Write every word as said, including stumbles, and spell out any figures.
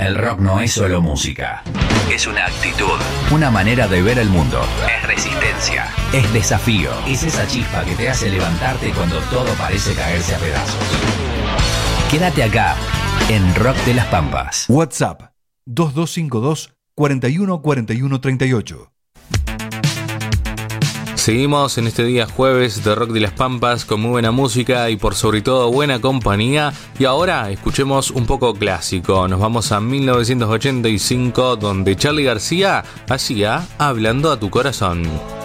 El rock no es solo música. Es una actitud, una manera de ver el mundo. Es resistencia, es desafío. Es esa chispa que te hace levantarte cuando todo parece caerse a pedazos. Quédate acá, en Rock de las Pampas. WhatsApp dos dos cinco dos, cuatro uno cuatro uno tres ocho. Seguimos en este día jueves de Rock de las Pampas con muy buena música y por sobre todo buena compañía. Y ahora escuchemos un poco clásico. Nos vamos a mil novecientos ochenta y cinco, donde Charly García hacía Hablando a tu corazón.